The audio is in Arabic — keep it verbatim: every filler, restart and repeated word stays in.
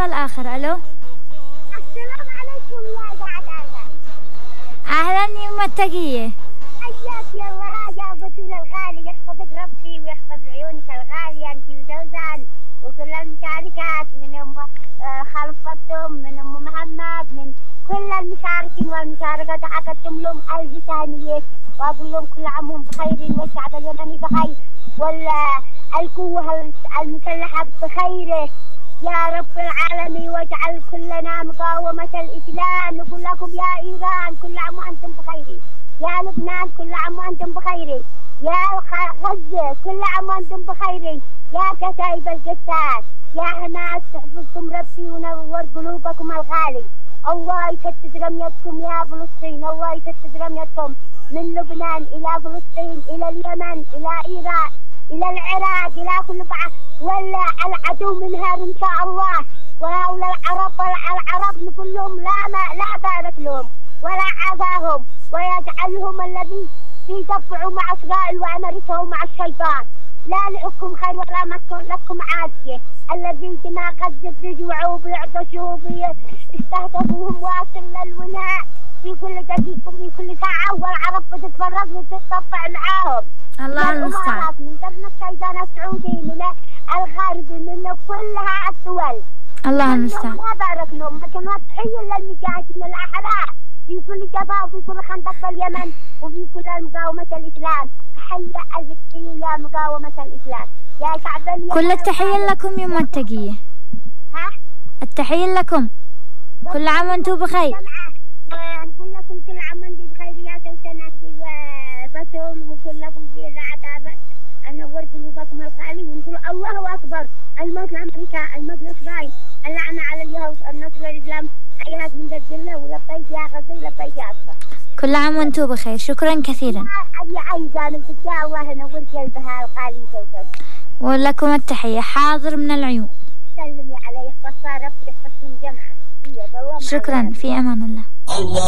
الاتصال الآخر. ألو، السلام عليكم يا قعدة. أهلا يما التقية. حياك يا الله يا بطول الغالي، يحفظك ربي ويحفظ عيونك الغالية أنت وزوزان وكل المشاركات من أم خالد فطوم، من أم محمد، من كل المشاركين والمشاركات. حكتم لهم ألف تهنئة وأقول لهم كل عام وهم بخير والشعب اليمني بخير والقوة المسلحة بخير يا رب العالمين، واجعل كلنا مقاومة الإسلام. نقول لكم يا إيران كل عام وأنتم بخير، يا لبنان كل عام وأنتم بخير، يا غزة كل عام وأنتم بخير، يا كتائب القتال، يا حماس تحفظكم ربي ونور قلوبكم الغالي. الله يسدد رميتكم يا فلسطين، الله يسدد رميتكم من لبنان إلى فلسطين إلى اليمن إلى إيران إلى العراق إلى كل بعض، ولا العدو منهار إن شاء الله. وهؤلاء العرب العرب نقول لهم لا ما لا بارك لهم ولا عافاهم، ويجعلهم الذي يدفعوا مع إسرائيل وأمريكا ومع الشيطان. لا لكم خير ولا لكم عافية. الذين دماء غزة بيجوعوا بيعطشوا بيستهدفوهم واصل للولاء في كل دقيقة في كل ساعة، والعرب بتتفرج وتتطفع معاهم. الله المستعان. من ضمن الشيطان السعودي من الغرب من كلها الدول. الله المستعان. ما بارك لهم، لكن تحية للمجاهدين الأحرار في كل جبهة وفي كل خندق في اليمن وفي كل مقاومة الإسلام. تحية أزكية يا مقاومة الإسلام يا شعب اليمن. كل التحية لكم يما التقية. ها؟ التحية لكم، كل عام وانتم بخير. نقول لكم كل عام وانتم بخير يا سوسنة وبتول وكلكم في إذاعة نور قلوبكم الغالي، ونقول الله أكبر. الموت لأمريكا، الموت لإسرائيل، اللعنة على اليهود، النصر للإسلام. حياك من ذا الجنة ولبيك يا غزي لبيك يا أكبر. كل عام وانتم بخير، شكرا كثيرا. يا أي جانب يا الله نور قلبها الغالي سوسن. ولكم التحية. حاضر من العيون. سلمي عليه، يحفظها ربي يحفظكم جمعا. شكرا، في أمان الله.